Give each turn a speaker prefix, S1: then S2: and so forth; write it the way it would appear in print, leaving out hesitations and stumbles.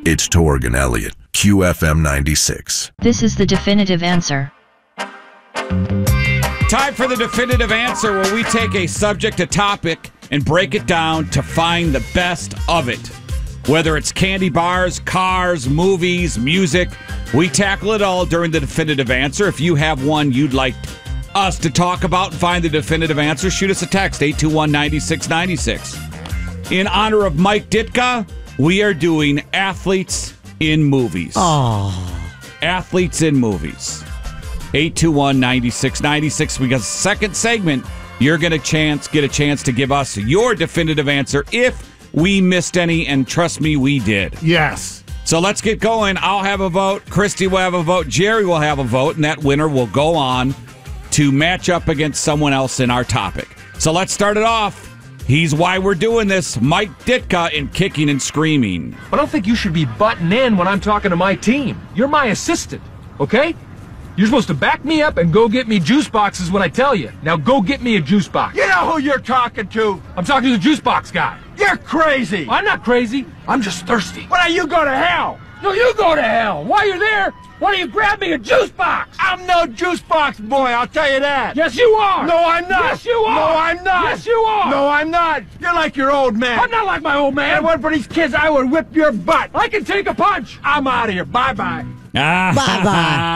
S1: It's Torg and Elliott, QFM 96.
S2: This is the definitive answer.
S3: Time for the definitive answer, where we take a subject, a topic, and break it down to find the best of it. Whether it's candy bars, cars, movies, music, we tackle it all during the definitive answer. If you have one you'd like us to talk about and find the definitive answer, shoot us a text, 821-9696. In honor of Mike Ditka, we are doing athletes in movies. Athletes in movies. 821-9696. We got a second segment. You're going to get a chance to give us your definitive answer if we missed any, and trust me, we did.
S4: Yes.
S3: So let's get going. I'll have a vote. Christy will have a vote. Jerry will have a vote, and that winner will go on to match up against someone else in our topic. So let's start it off. He's why we're doing this. Mike Ditka in Kicking and Screaming.
S5: I don't think you should be butting in when I'm talking to my team. You're my assistant, okay? You're supposed to back me up and go get me juice boxes when I tell you. Now go get me a juice box.
S4: You know who you're talking to?
S5: I'm talking to the juice box guy.
S4: You're crazy.
S5: I'm not crazy. I'm just thirsty.
S4: Why don't you go to hell?
S5: No, you go to hell. While you're there, why don't you grab me a juice box?
S4: I'm no juice box boy, I'll tell you that.
S5: Yes, you are.
S4: No, I'm not.
S5: Yes, you are.
S4: No, I'm not.
S5: Yes, you are.
S4: No, I'm not. You're like your old man.
S5: I'm not like my old man.
S4: If it weren't for these kids, I would whip your butt.
S5: I can take a punch.
S4: I'm out of here. Bye-bye.
S3: Bye-bye.